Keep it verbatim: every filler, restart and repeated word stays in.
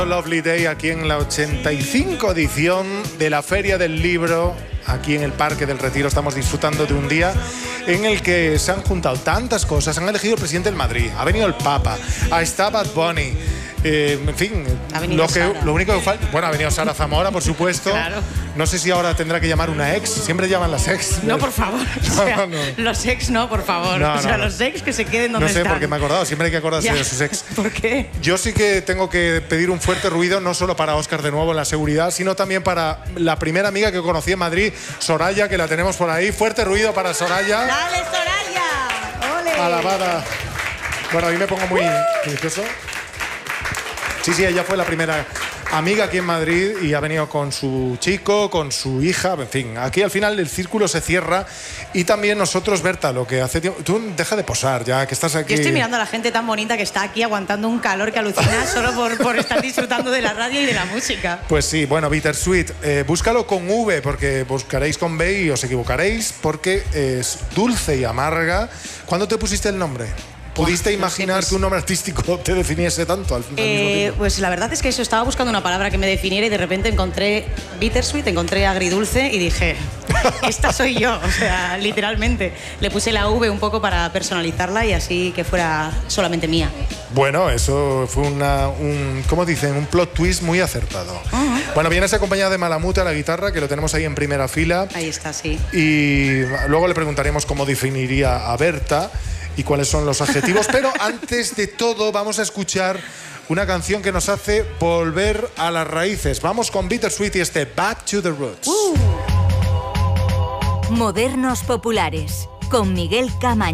Lovely Day aquí en la ochenta y cinco edición de la Feria del Libro. Aquí en el Parque del Retiro estamos disfrutando de un día en el que se han juntado tantas cosas. Han elegido el presidente del Madrid, ha venido el Papa, está Bad Bunny. Eh, en fin, lo, que, lo único que falta... Bueno, ha venido Sara Zamora, por supuesto. Claro. No sé si ahora tendrá que llamar una ex. Siempre llaman las ex. No, por favor. No, o sea, no. Los ex no, por favor. No, o sea, no, no. los ex que se queden donde están. No sé, están. porque me he acordado. Siempre hay que acordarse Ya. de sus ex. ¿Por qué? Yo sí que tengo que pedir un fuerte ruido, no solo para Óscar de nuevo en la seguridad, sino también para la primera amiga que conocí en Madrid, Soraya, que la tenemos por ahí. Fuerte ruido para Soraya. ¡Dale, Soraya! ¡Ole! Alabada. Bueno, a mí me pongo muy nervioso. Sí, sí, ella fue la primera amiga aquí en Madrid y ha venido con su chico, con su hija, en fin. Aquí al final el círculo se cierra y también nosotros, Berta, lo que hace tiempo... Tú deja de posar ya, que estás aquí... Yo estoy mirando a la gente tan bonita que está aquí aguantando un calor que alucina solo por, por estar disfrutando de la radio y de la música. Pues sí, bueno, Bittersweet, eh, búscalo con V porque buscaréis con B y os equivocaréis porque es dulce y amarga. ¿Cuándo te pusiste el nombre? ¿Pudiste Buah, imaginar no sé, pues, que un nombre artístico te definiese tanto al, al eh, mismo tiempo? Pues la verdad es que eso, estaba buscando una palabra que me definiera y de repente encontré bittersweet, encontré agridulce y dije, esta soy yo, o sea, literalmente. Le puse la V un poco para personalizarla y así que fuera solamente mía. Bueno, eso fue una, un, ¿cómo dicen? Un plot twist muy acertado. Uh-huh. Bueno, vienes acompañada de Malamute a la guitarra, que lo tenemos ahí en primera fila. Ahí está, sí. Y luego le preguntaremos cómo definiría a Berta y cuáles son los adjetivos, pero antes de todo vamos a escuchar una canción que nos hace volver a las raíces. Vamos con Bittersweet y este Back to the Roots. Uh. Modernos populares, con Miguel Camaño.